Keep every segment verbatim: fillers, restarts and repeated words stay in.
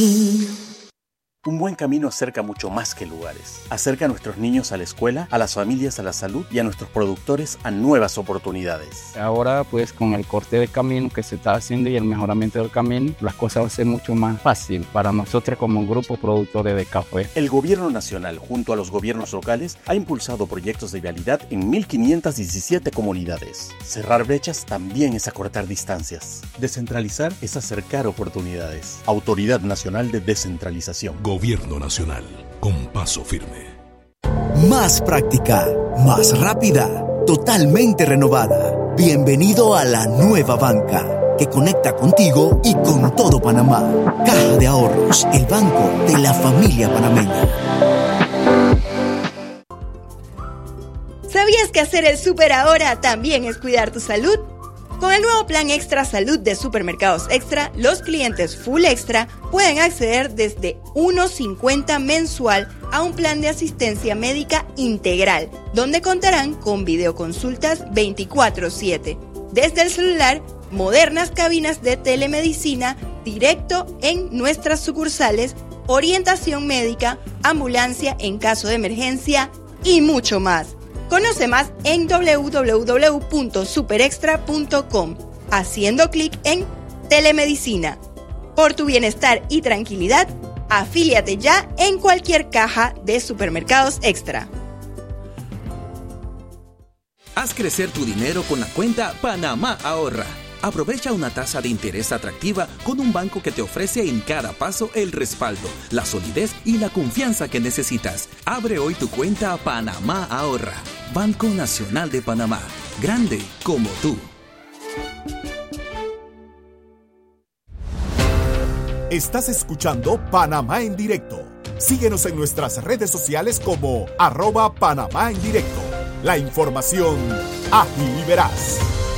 Un buen camino acerca mucho más que lugares. Acerca a nuestros niños a la escuela, a las familias a la salud y a nuestros productores a nuevas oportunidades. Ahora, pues, con el corte de camino que se está haciendo y el mejoramiento del camino, las cosas van a ser mucho más fácil para nosotros como grupo productores de café. El Gobierno Nacional, junto a los gobiernos locales, ha impulsado proyectos de vialidad en mil quinientas diecisiete comunidades. Cerrar brechas también es acortar distancias. Descentralizar es acercar oportunidades. Autoridad Nacional de Descentralización. Gobierno Nacional, con paso firme. Más práctica, más rápida, totalmente renovada. Bienvenido a la nueva banca, que conecta contigo y con todo Panamá. Caja de Ahorros, el banco de la familia panameña. ¿Sabías que hacer el súper ahora también es cuidar tu salud? Con el nuevo plan Extra Salud de Supermercados Extra, los clientes Full Extra pueden acceder desde uno cincuenta mensual a un plan de asistencia médica integral, donde contarán con videoconsultas veinticuatro siete. Desde el celular, modernas cabinas de telemedicina directo en nuestras sucursales, orientación médica, ambulancia en caso de emergencia y mucho más. Conoce más en doble u doble u doble u punto superextra punto com, haciendo clic en Telemedicina. Por tu bienestar y tranquilidad, afíliate ya en cualquier caja de Supermercados Extra. Haz crecer tu dinero con la cuenta Panamá Ahorra. Aprovecha una tasa de interés atractiva con un banco que te ofrece en cada paso el respaldo, la solidez y la confianza que necesitas. Abre hoy tu cuenta Panamá Ahorra. Banco Nacional de Panamá. Grande como tú. Estás escuchando Panamá en Directo. Síguenos en nuestras redes sociales como arroba Panamá en Directo. La información ágil y veraz.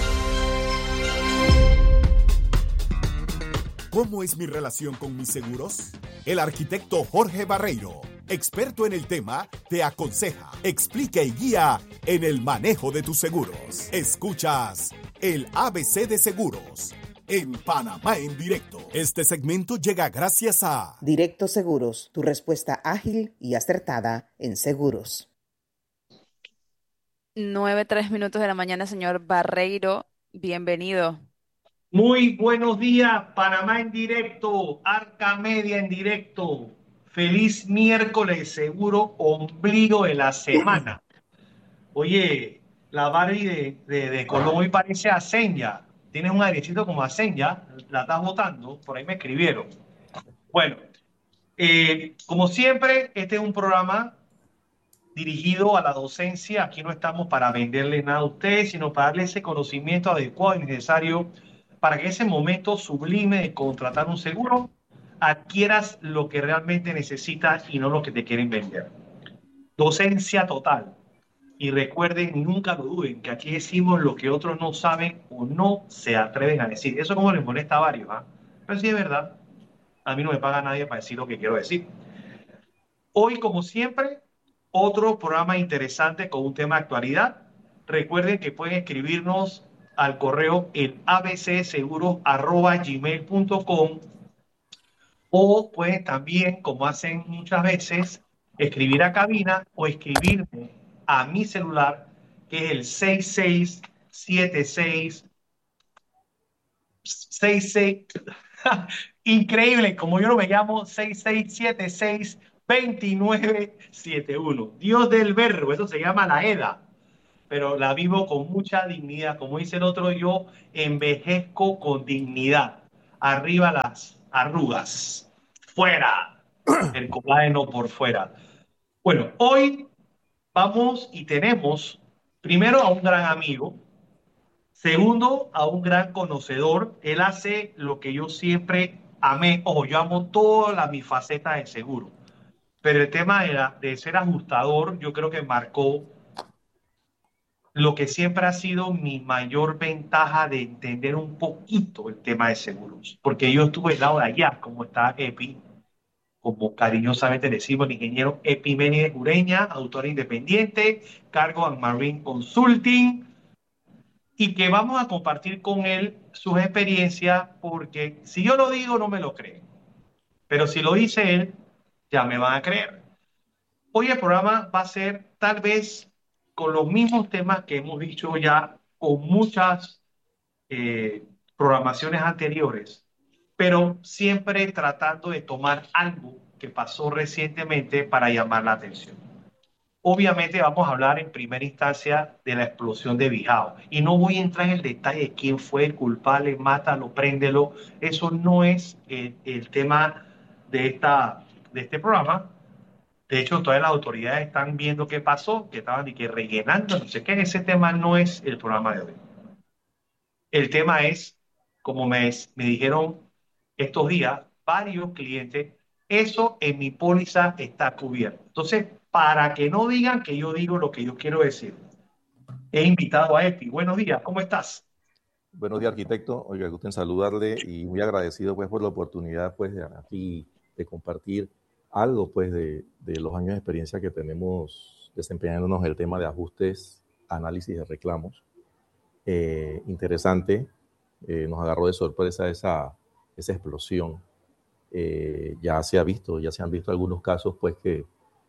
¿Cómo es mi relación con mis seguros? El arquitecto Jorge Barreiro, experto en el tema, te aconseja, explica y guía en el manejo de tus seguros. Escuchas el A B C de Seguros en Panamá en Directo. Este segmento llega gracias a Directo Seguros, tu respuesta ágil y acertada en seguros. Nueve, tres minutos de la mañana, señor Barreiro, bienvenido. Muy buenos días, Panamá en Directo, Arca Media en Directo. Feliz miércoles, seguro ombligo de la semana. Oye, la Barbie de, de, de Colón hoy parece Asenya. Tienes un airecito como Asenya, la estás votando, por ahí me escribieron. Bueno, eh, como siempre, este es un programa dirigido a la docencia. Aquí no estamos para venderle nada a ustedes, sino para darle ese conocimiento adecuado y necesario para que en ese momento sublime de contratar un seguro adquieras lo que realmente necesitas y no lo que te quieren vender. Docencia total. Y recuerden, nunca lo duden, que aquí decimos lo que otros no saben o no se atreven a decir. Eso como les molesta a varios, ¿eh? Pero sí es verdad. A mí no me paga nadie para decir lo que quiero decir. Hoy, como siempre, otro programa interesante con un tema de actualidad. Recuerden que pueden escribirnos al correo el abcseguros arroba gmail punto com o pueden también, como hacen muchas veces, escribir a cabina o escribirme a mi celular, que es el seis seis siete seis seis seis increíble, como yo no me llamo, seis seis siete seis dos nueve siete uno. Dios del verbo, eso se llama la EDA, pero la vivo con mucha dignidad. Como dice el otro, yo envejezco con dignidad. Arriba las arrugas, fuera el colágeno por fuera. Bueno, hoy vamos y tenemos primero a un gran amigo, segundo a un gran conocedor. Él hace lo que yo siempre amé. Ojo, yo amo todas las mis facetas de seguro, pero el tema de, la, de ser ajustador yo creo que marcó lo que siempre ha sido mi mayor ventaja de entender un poquito el tema de seguros, porque yo estuve al lado de allá, como está Epi, como cariñosamente le decimos, el ingeniero Epiménides Ureña, autor independiente, cargo en Marine Consulting, y que vamos a compartir con él sus experiencias, porque si yo lo digo no me lo creen. Pero si lo dice él, ya me van a creer. Hoy el programa va a ser tal vez con los mismos temas que hemos dicho ya con muchas eh, programaciones anteriores, pero siempre tratando de tomar algo que pasó recientemente para llamar la atención. Obviamente vamos a hablar en primera instancia de la explosión de Bijao y no voy a entrar en el detalle de quién fue el culpable, mátalo, préndelo. Eso no es el, el tema de, esta, de este programa. De hecho, todas las autoridades están viendo qué pasó, que estaban y que rellenando, no sé qué. Ese tema no es el programa de hoy. El tema es, como me, me dijeron estos días, varios clientes, eso en mi póliza está cubierto. Entonces, para que no digan que yo digo lo que yo quiero decir, he invitado a Epi. Buenos días, ¿cómo estás? Buenos días, arquitecto. Oiga, gusto en saludarle y muy agradecido pues por la oportunidad pues de aquí de compartir algo pues de, de los años de experiencia que tenemos desempeñándonos en el tema de ajustes, análisis de reclamos. Eh, interesante, eh, nos agarró de sorpresa esa, esa explosión. Eh, ya se ha visto, ya se han visto algunos casos pues que,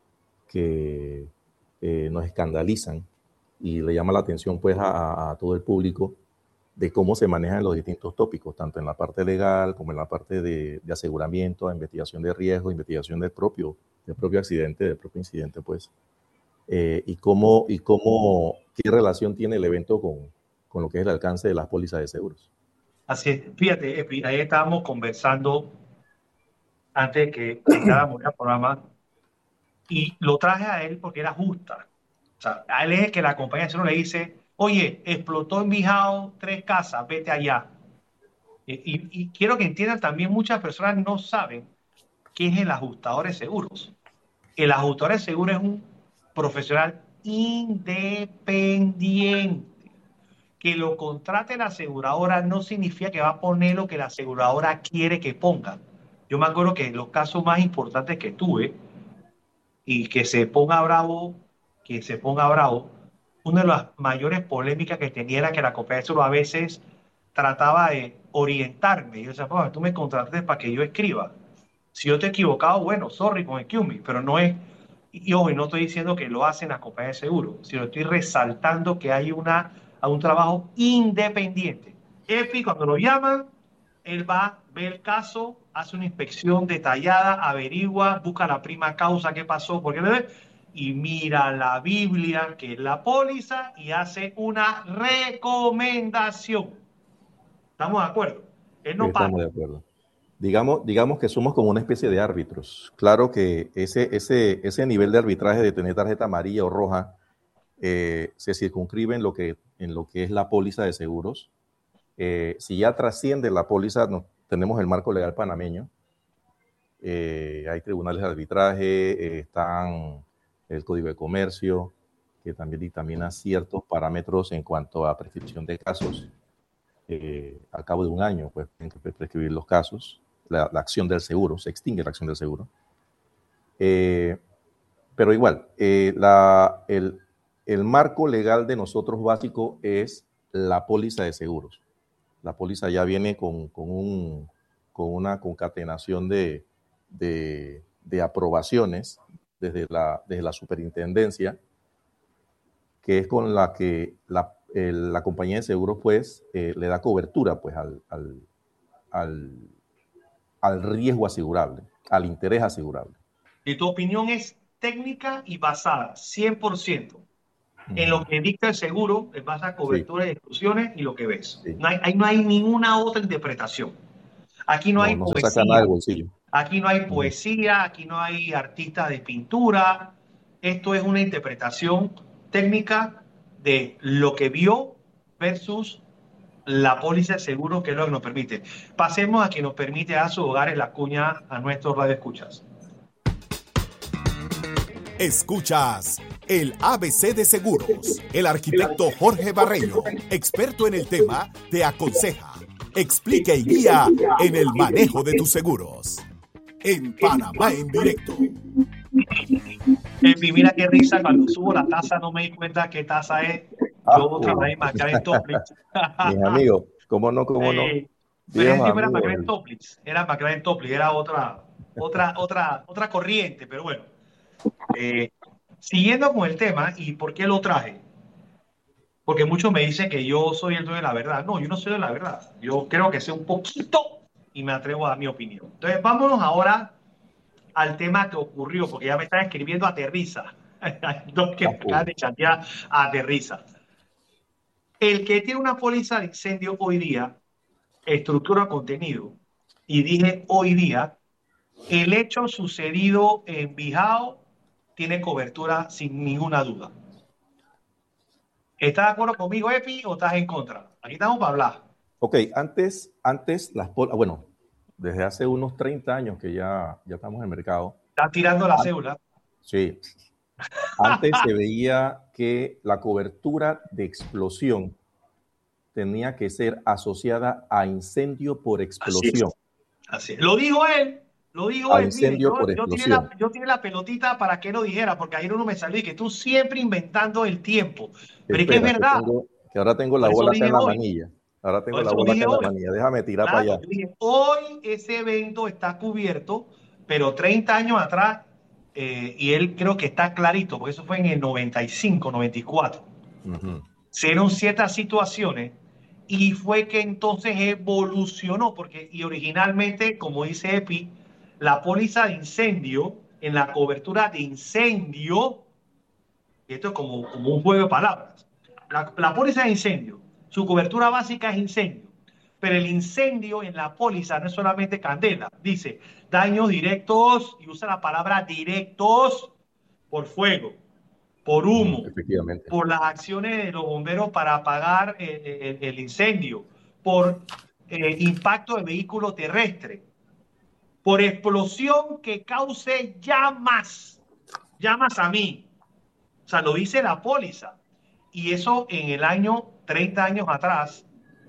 que eh, nos escandalizan y le llama la atención pues a, a todo el público de cómo se manejan los distintos tópicos, tanto en la parte legal como en la parte de, de aseguramiento, investigación de riesgo, investigación del propio, del propio accidente, del propio incidente pues, eh, y cómo, y cómo, qué relación tiene el evento con con lo que es el alcance de las pólizas de seguros. Así es. Fíjate, Epi, ahí estábamos conversando antes de que entráramos al programa y lo traje a él porque era justa. O sea, a él es el que la compañía de seguro le dice, oye, explotó en Bijao tres casas, vete allá. Y, y, y quiero que entiendan también, muchas personas no saben qué es el ajustador de seguros. El ajustador de seguros es un profesional independiente. Que lo contrate la aseguradora no significa que va a poner lo que la aseguradora quiere que ponga. Yo me acuerdo que los casos más importantes que tuve, y que se ponga bravo, que se ponga bravo, una de las mayores polémicas que tenía era que la compañía de seguro a veces trataba de orientarme. Y yo decía, pues, tú me contrataste para que yo escriba. Si yo te he equivocado, bueno, sorry con el Q M I, pero no es... Y hoy no estoy diciendo que lo hacen las compañías de seguro, sino estoy resaltando que hay una... a un trabajo independiente. Epi, cuando lo llaman, él va, ve el caso, hace una inspección detallada, averigua, busca la prima causa, qué pasó, por qué le ve, y mira la Biblia, que es la póliza, y hace una recomendación. ¿Estamos de acuerdo? Él no Sí, estamos paga. de acuerdo. Digamos, digamos que somos como una especie de árbitros. Claro que ese, ese, ese nivel de arbitraje de tener tarjeta amarilla o roja eh, se circunscribe en lo que en lo que es la póliza de seguros. Eh, si ya trasciende la póliza, no, tenemos el marco legal panameño, eh, hay tribunales de arbitraje, eh, están el Código de Comercio, que también dictamina ciertos parámetros en cuanto a prescripción de casos. Eh, al cabo de un año, pues tienen que prescribir los casos, la, la acción del seguro, se extingue la acción del seguro. Eh, pero igual, eh, la, el, el marco legal de nosotros básico es la póliza de seguros. La póliza ya viene con, con, un, con una concatenación de, de, de aprobaciones desde la, desde la superintendencia, que es con la que la, el, la compañía de seguros pues, eh, le da cobertura pues, al, al, al, al riesgo asegurable, al interés asegurable. Y tu opinión es técnica y basada, cien por ciento. En lo que dicta el seguro, es base a cobertura sí. y exclusiones y lo que ves. Sí. No hay, ahí no hay ninguna otra interpretación. Aquí no, no hay no poesía. Se saca nada del bolsillo. Aquí no hay poesía, aquí no hay artistas de pintura. Esto es una interpretación técnica de lo que vio versus la póliza de seguro, que es lo que nos permite. Pasemos a quien nos permite a sus hogares la cuña a nuestros radioescuchas. Escuchas el A B C de Seguros. El arquitecto Jorge Barreiro, experto en el tema, te aconseja, explica y guía en el manejo de tus seguros. En Panamá en directo. Epi, mira qué risa, cuando subo la taza no me di cuenta qué taza es. Yo trabajé en Macrén Toplitz. Mis amigos, ¿cómo no, cómo no? Eh, pero ese tipo era Macrén Toplitz, era Macrén Toplitz, era otra, otra, otra, otra corriente, pero bueno. Eh, siguiendo con el tema, ¿y por qué lo traje? Porque muchos me dicen que yo soy el dueño de la verdad. No, yo no soy de la verdad. Yo creo que sé un poquito y me atrevo a dar mi opinión. Entonces, vámonos ahora al tema que ocurrió, porque ya me están escribiendo aterriza. Hay dos que me acaban de chatear aterriza. El que tiene una póliza de incendio hoy día, estructura contenido, y dije hoy día, el hecho sucedido en Bijao tiene cobertura sin ninguna duda. ¿Estás de acuerdo conmigo, Epi, o estás en contra? Aquí estamos para hablar. Ok, antes, antes las pólizas, bueno, desde hace unos treinta años que ya, ya estamos en el mercado. Están tirando la cédula. Sí. Antes se veía que la cobertura de explosión tenía que ser asociada a incendio por explosión. Así es. Así es. Lo dijo él. Lo dijo a él. incendio Mire, por yo, yo, explosión. tiene la, yo tiene la pelotita para que lo dijera, porque ayer uno me salió y que tú siempre inventando el tiempo. Pero es que es Espera, verdad. Que, tengo, que ahora tengo la Por eso bola acá en la dije hoy. manilla. Ahora tengo Por la eso bola acá dije en la hoy. manilla. Déjame tirar Claro, para allá. yo dije, hoy ese evento está cubierto, pero treinta años atrás, eh, y él creo que está clarito, porque eso fue en el noventa y cinco, noventa y cuatro. Uh-huh. Se dieron ciertas situaciones y fue que entonces evolucionó, porque y originalmente, como dice Epi, la póliza de incendio, en la cobertura de incendio, y esto es como, como un juego de palabras, la, la póliza de incendio, su cobertura básica es incendio, pero el incendio en la póliza no es solamente candela, dice daños directos, y usa la palabra directos por fuego, por humo, uh, efectivamente, por las acciones de los bomberos para apagar el, el, el incendio, por eh, impacto de vehículo terrestre, por explosión que cause llamas, llamas a mí. O sea, lo dice la póliza. Y eso en el año, treinta años atrás,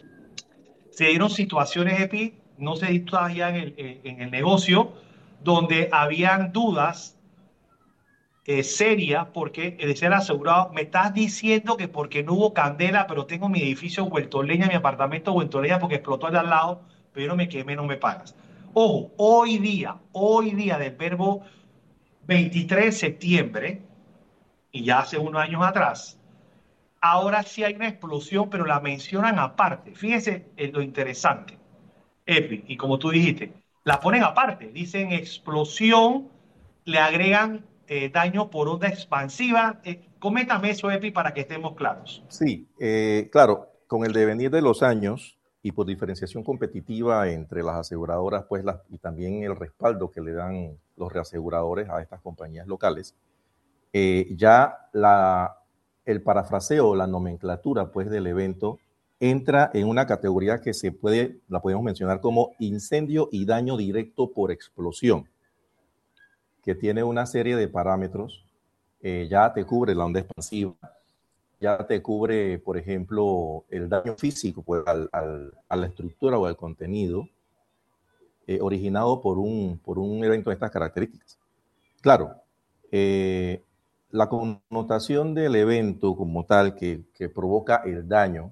se dieron situaciones, Epi, no sé si tú estabas ya en el, en el negocio, donde habían dudas eh, serias porque decía el asegurado, me estás diciendo que porque no hubo candela, pero tengo mi edificio vuelto leña, mi apartamento vuelto leña porque explotó al lado, pero yo no me quemé, no me pagas. Ojo, hoy día, hoy día del verbo veintitrés de septiembre, y ya hace unos años atrás, ahora sí hay una explosión, pero la mencionan aparte. Fíjense en lo interesante, Epi, y como tú dijiste, la ponen aparte, dicen explosión, le agregan eh, daño por onda expansiva. Eh, coméntame eso, Epi, para que estemos claros. Sí, eh, claro, con el devenir de los años y por diferenciación competitiva entre las aseguradoras, pues, las, y también el respaldo que le dan los reaseguradores a estas compañías locales, eh, ya la, el parafraseo, la nomenclatura, pues, del evento entra en una categoría que se puede, la podemos mencionar como incendio y daño directo por explosión, que tiene una serie de parámetros. Eh, ya te cubre la onda expansiva, ya te cubre, por ejemplo, el daño físico pues, al, al, a la estructura o al contenido eh, originado por un, por un evento de estas características. Claro, eh, la connotación del evento como tal que, que provoca el daño,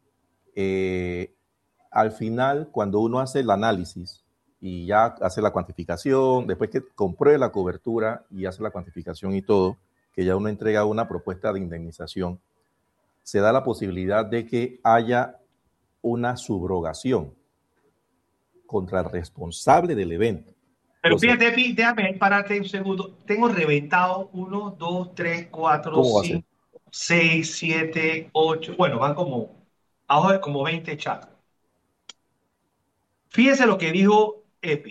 eh, al final, cuando uno hace el análisis y ya hace la cuantificación, después que compruebe la cobertura y hace la cuantificación y todo, que ya uno entrega una propuesta de indemnización, se da la posibilidad de que haya una subrogación contra el responsable del evento. Pero fíjate, Epi, déjame pararte un segundo. Tengo reventado uno, dos, tres, cuatro, cinco, seis, siete, ocho. Bueno, van como, ahora como veinte chats. Fíjese lo que dijo Epi.